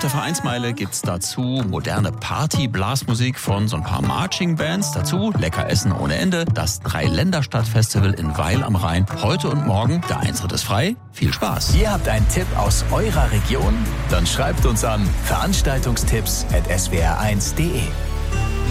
der Vereinsmeile gibt's dazu moderne Party-Blasmusik von so ein paar Marching-Bands. Dazu lecker Essen ohne Ende. Das Dreiländerstadt-Festival in Weil am Rhein. Heute und morgen. Der Eintritt ist frei. Viel Spaß. Ihr habt einen Tipp aus eurer Region? Dann schreibt uns an veranstaltungstipps@swr1.de.